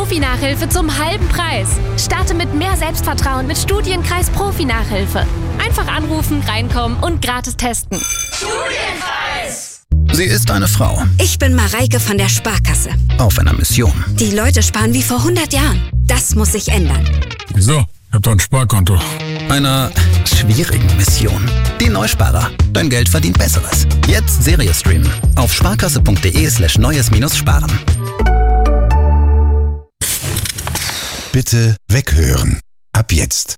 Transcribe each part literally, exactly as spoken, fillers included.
Profi-Nachhilfe zum halben Preis. Starte mit mehr Selbstvertrauen mit Studienkreis Profi-Nachhilfe. Einfach anrufen, reinkommen und gratis testen. Studienpreis! Sie ist eine Frau. Ich bin Mareike von der Sparkasse. Auf einer Mission. Die Leute sparen wie vor hundert Jahren. Das muss sich ändern. Wieso? Ich hab doch ein Sparkonto. Einer schwierigen Mission. Die Neusparer. Dein Geld verdient Besseres. Jetzt Serie streamen. Auf sparkasse.de slash neues minus sparen. Bitte weghören. Ab jetzt.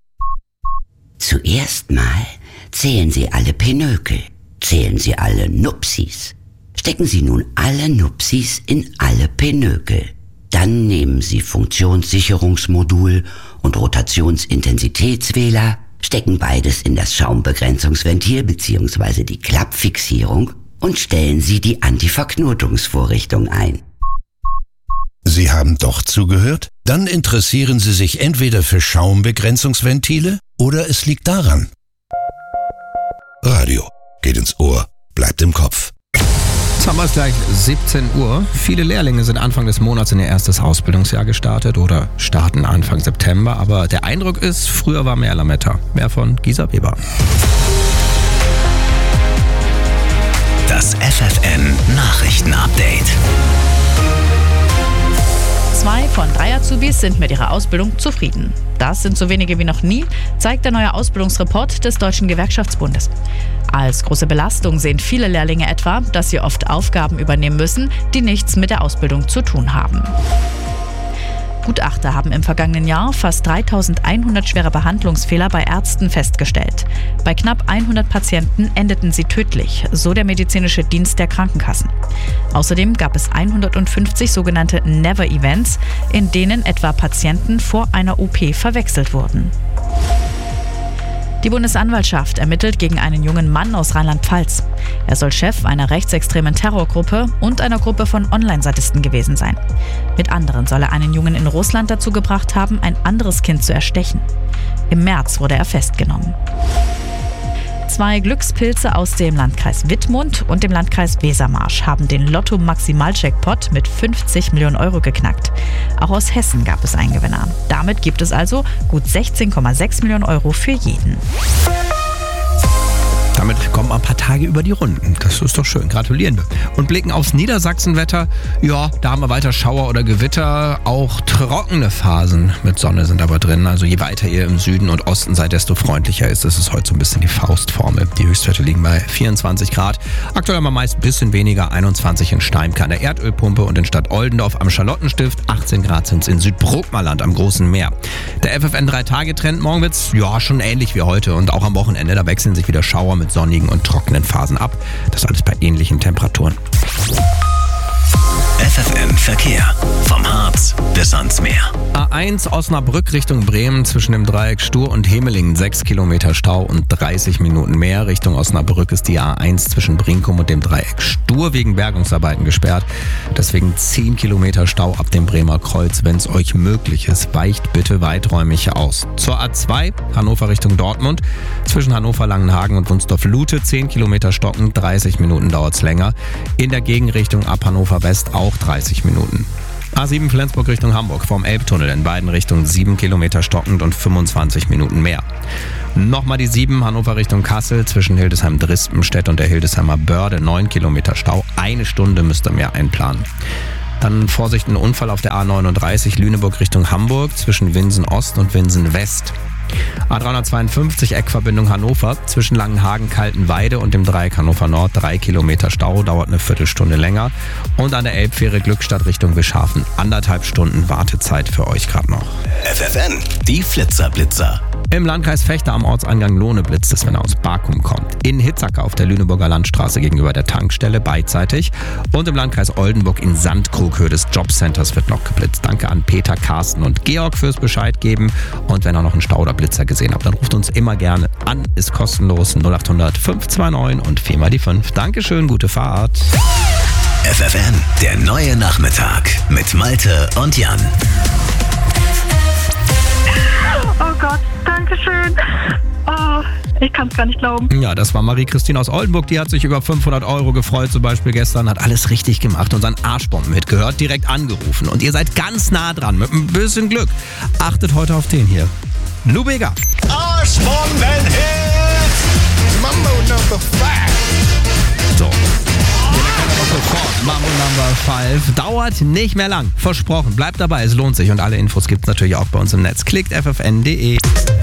Zuerst mal zählen Sie alle Pinökel. Zählen Sie alle Nupsis. Stecken Sie nun alle Nupsis in alle Pinökel. Dann nehmen Sie Funktionssicherungsmodul und Rotationsintensitätswähler, stecken beides in das Schaumbegrenzungsventil bzw. die Klappfixierung und stellen Sie die Antiverknotungsvorrichtung ein. Sie haben doch zugehört? Dann interessieren Sie sich entweder für Schaumbegrenzungsventile oder es liegt daran. Radio geht ins Ohr, bleibt im Kopf. Jetzt haben wir es gleich siebzehn Uhr. Viele Lehrlinge sind Anfang des Monats in ihr erstes Ausbildungsjahr gestartet oder starten Anfang September. Aber der Eindruck ist, früher war mehr Lametta. Mehr von Gisa Weber. Das F F N-Nachrichten-Update. Zwei von drei Azubis sind mit ihrer Ausbildung zufrieden. Das sind so wenige wie noch nie, zeigt der neue Ausbildungsreport des Deutschen Gewerkschaftsbundes. Als große Belastung sehen viele Lehrlinge etwa, dass sie oft Aufgaben übernehmen müssen, die nichts mit der Ausbildung zu tun haben. Gutachter haben im vergangenen Jahr fast dreitausendeinhundert schwere Behandlungsfehler bei Ärzten festgestellt. Bei knapp hundert Patienten endeten sie tödlich, so der medizinische Dienst der Krankenkassen. Außerdem gab es hundertfünfzig sogenannte Never-Events, in denen etwa Patienten vor einer O P verwechselt wurden. Die Bundesanwaltschaft ermittelt gegen einen jungen Mann aus Rheinland-Pfalz. Er soll Chef einer rechtsextremen Terrorgruppe und einer Gruppe von Online-Sadisten gewesen sein. Mit anderen soll er einen Jungen in Russland dazu gebracht haben, ein anderes Kind zu erstechen. Im März wurde er festgenommen. Zwei Glückspilze aus dem Landkreis Wittmund und dem Landkreis Wesermarsch haben den Lotto-Maximal-Jackpot mit fünfzig Millionen Euro geknackt. Auch aus Hessen gab es einen Gewinner. Damit gibt es also gut sechzehn Komma sechs Millionen Euro für jeden. Damit kommen ein paar Tage über die Runden. Das ist doch schön. Gratulieren wir. Und blicken aufs Niedersachsenwetter. Ja, da haben wir weiter Schauer oder Gewitter. Auch trockene Phasen mit Sonne sind aber drin. Also je weiter ihr im Süden und Osten seid, desto freundlicher ist es. Das ist heute so ein bisschen die Faustformel. Die Höchstwerte liegen bei vierundzwanzig Grad. Aktuell haben wir meist ein bisschen weniger. einundzwanzig in Steimke an der Erdölpumpe und in Stadt Oldendorf am Charlottenstift. achtzehn Grad sind es in Südbruckmarland am Großen Meer. Der F F N drei Tage Trend morgen wird's ja schon ähnlich wie heute. Und auch am Wochenende, da wechseln sich wieder Schauer mit sonnigen und trockenen Phasen ab. Das alles bei ähnlichen Temperaturen. F F N Verkehr. Vom Harz bis ans Meer. A eins Osnabrück Richtung Bremen zwischen dem Dreieck Stur und Hemelingen sechs Kilometer Stau und dreißig Minuten mehr. Richtung Osnabrück ist die A eins zwischen Brinkum und dem Dreieck Stur wegen Bergungsarbeiten gesperrt. Deswegen zehn Kilometer Stau ab dem Bremer Kreuz. Wenn es euch möglich ist, weicht bitte weiträumig aus. Zur A zwei Hannover Richtung Dortmund zwischen Hannover Langenhagen und Wunsdorf-Lute zehn Kilometer stocken, dreißig Minuten dauert es länger. In der Gegenrichtung ab Hannover West auch dreißig Minuten. A sieben Flensburg Richtung Hamburg vom Elbtunnel in beiden Richtungen sieben Kilometer stockend und fünfundzwanzig Minuten mehr. Nochmal die sieben Hannover Richtung Kassel zwischen Hildesheim-Drispenstedt und der Hildesheimer Börde neun Kilometer Stau. Eine Stunde müsst ihr mehr einplanen. Dann Vorsicht, ein Unfall auf der A neununddreißig Lüneburg Richtung Hamburg zwischen Winsen Ost und Winsen West. A dreihundertzweiundfünfzig Eckverbindung Hannover zwischen Langenhagen-Kaltenweide und dem Dreieck Hannover Nord drei Kilometer Stau, dauert eine Viertelstunde länger. Und an der Elbfähre Glückstadt Richtung Wischhafen anderthalb Stunden Wartezeit für euch gerade noch. F F N, die Flitzerblitzer. Im Landkreis Vechta am Ortseingang Lohne blitzt es, wenn er aus Bakum kommt. In Hitzacker auf der Lüneburger Landstraße gegenüber der Tankstelle beidseitig. Und im Landkreis Oldenburg in Sandkrughöhe des Jobcenters wird noch geblitzt. Danke an Peter, Carsten und Georg fürs Bescheid geben. Und wenn ihr noch einen Stau oder Blitzer gesehen habt, dann ruft uns immer gerne an. Ist kostenlos null acht hundert fünf zwei neun und vier mal die fünf. Dankeschön, gute Fahrt. F F N, der neue Nachmittag mit Malte und Jan. Oh Gott, danke schön. Oh, ich kann es gar nicht glauben. Ja, das war Marie-Christine aus Oldenburg. Die hat sich über fünfhundert Euro gefreut, zum Beispiel gestern. Hat alles richtig gemacht und seinen Arschbomben mitgehört, direkt angerufen. Und ihr seid ganz nah dran, mit ein bisschen Glück. Achtet heute auf den hier. Lou Bega. Arschbomben-Hit! Mambo Number five. So. Sofort. Mambo Number five. Dauert nicht mehr lang. Versprochen. Bleibt dabei, es lohnt sich. Und alle Infos gibt's natürlich auch bei uns im Netz. Klickt f f n punkt d e.